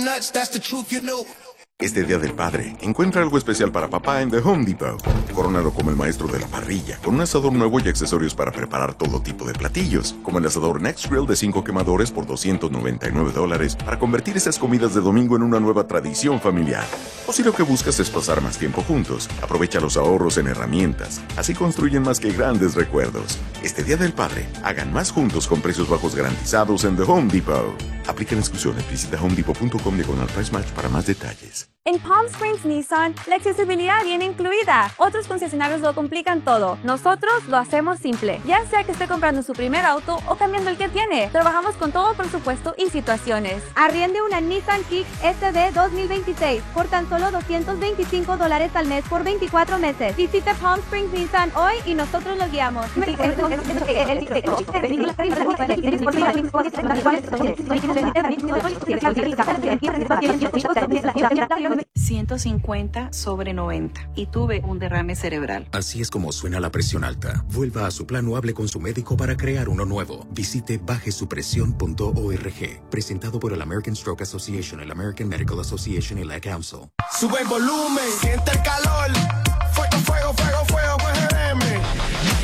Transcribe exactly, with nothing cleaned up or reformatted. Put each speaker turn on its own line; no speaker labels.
nuts, that's the truth, you know.
Este Día del Padre, encuentra algo especial para papá en The Home Depot. Corónalo como el maestro de la parrilla, con un asador nuevo y accesorios para preparar todo tipo de platillos, como el asador Next Grill de cinco quemadores por doscientos noventa y nueve dólares, para convertir esas comidas de domingo en una nueva tradición familiar. O si lo que buscas es pasar más tiempo juntos, aprovecha los ahorros en herramientas. Así construyen más que grandes recuerdos. Este Día del Padre, hagan más juntos con precios bajos garantizados en The Home Depot. Aplican exclusiones. Visita homedepot punto com diagonal price match para más detalles.
En Palm Springs Nissan, la accesibilidad viene incluida. Otros concesionarios lo complican todo. Nosotros lo hacemos simple. Ya sea que esté comprando su primer auto o cambiando el que tiene. Trabajamos con todo presupuesto y situaciones.
Arriende una Nissan Kick S D dos mil veintiséis por tan solo doscientos veinticinco dólares al mes por veinticuatro meses. Visite Palm Springs Nissan hoy y nosotros lo guiamos.
ciento cincuenta sobre noventa y tuve un derrame cerebral.
Así es como suena la presión alta. Vuelva a su plan o hable con su médico para crear uno nuevo. Visite baje su presión punto org. Presentado por el American Stroke Association, el American Medical Association y la Council.
Sube el volumen, siente el calor. Fuego, fuego, fuego, fuego, F G M.